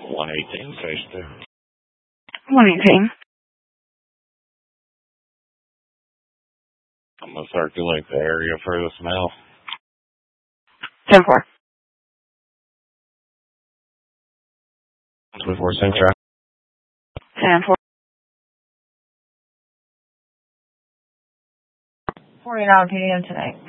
118, station 2. 118. I'm going to circulate the area for the smell. 10-4. 24 Central. 10-4. 49 p.m. tonight.